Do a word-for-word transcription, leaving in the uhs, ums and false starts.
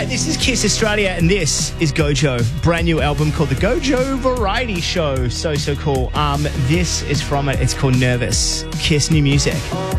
this is Kiss Australia, and this is Gojo. Brand new album called The Gojo Variety Show. So, so cool. Um, this is from it. It's called Nervous. Kiss new music.